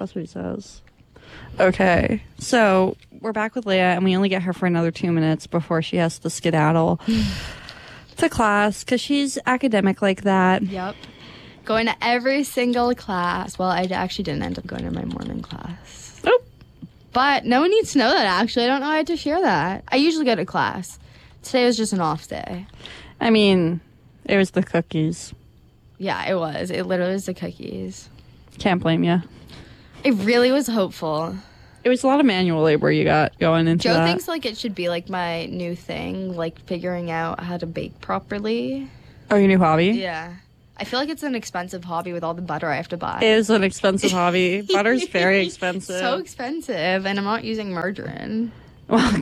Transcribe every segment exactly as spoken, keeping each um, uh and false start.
That's what he says. Okay, so we're back with Leah, and we only get her for another two minutes before she has to skedaddle to class because she's academic like that. Yep. Going to every single class. Well, I actually didn't end up going to my morning class. Oh. But no one needs to know that, actually. I don't know how to share that. I usually go to class. Today was just an off day. I mean, it was the cookies. Yeah, it was. It literally was the cookies. Can't blame you. It really was hopeful. It was a lot of manual labor you got going into Joe that. thinks like it should be like my new thing, like figuring out how to bake properly. Oh, your new hobby? Yeah. I feel like it's an expensive hobby with all the butter I have to buy. It is an expensive hobby. Butter's very expensive. So expensive, and I'm not using margarine. Well,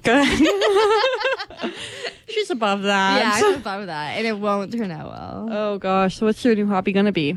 good. She's above that. Yeah, I'm above that, and it won't turn out well. Oh, gosh. So what's your new hobby going to be?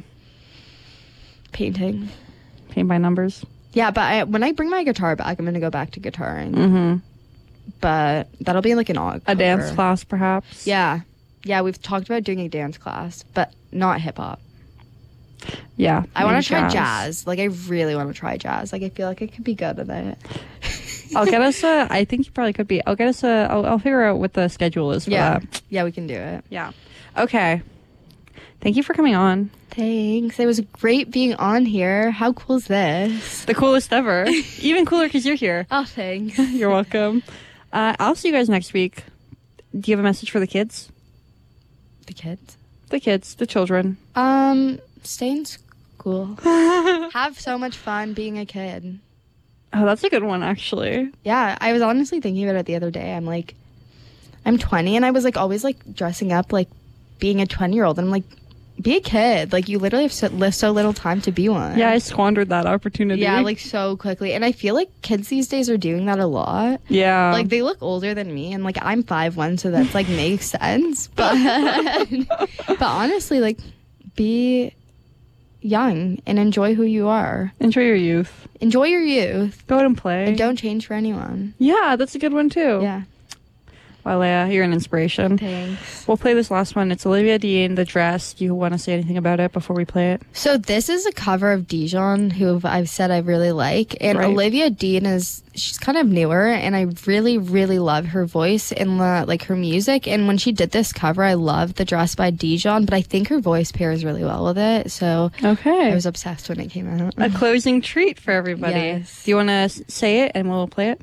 Painting. Paint by numbers? Yeah, but I, when I bring my guitar back, I'm going to go back to guitaring. Mm-hmm. But that'll be like an October. A dance class, perhaps? Yeah. Yeah, we've talked about doing a dance class, but not hip-hop. Yeah. I want to try jazz. Like, I really want to try jazz. Like, I feel like I could be good at it. I'll get us a... I think you probably could be. I'll get us a... I'll, I'll figure out what the schedule is for yeah. that. Yeah, we can do it. Yeah. Okay. Thank you for coming on. Thanks. It was great being on here. How cool is this? The coolest ever. Even cooler because you're here. Oh, thanks. You're welcome. Uh, I'll see you guys next week. Do you have a message for the kids? The kids? The kids, the children. Um, stay in school. Have so much fun being a kid. Oh, that's a good one, actually. Yeah, I was honestly thinking about it the other day. I'm like, I'm twenty, and I was like always like dressing up like being a twenty-year-old. And I'm like, be a kid. Like, you literally have so, so little time to be one. Yeah, I squandered that opportunity. Yeah, like so quickly. And I feel like kids these days are doing that a lot. Yeah. Like, they look older than me, and like I'm five one, so that's like makes sense. But but honestly, like, be young and enjoy who you are. Enjoy your youth. Enjoy your youth. Go out and play. And don't change for anyone. Yeah, that's a good one too. Yeah. Wow, Leia, you're an inspiration. Thanks. We'll play this last one. It's Olivia Dean, The Dress. Do you want to say anything about it before we play it? So this is a cover of Dijon, who I've said I really like. And Right. Olivia Dean is, she's kind of newer, and I really, really love her voice and the, like her music. And when she did this cover, I loved The Dress by Dijon, but I think her voice pairs really well with it. So Okay. I was obsessed when it came out. A closing treat for everybody. Yes. Do you want to say it and we'll play it?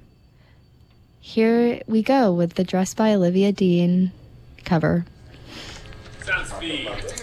Here we go with The Dress by Olivia Dean cover. Sound speed.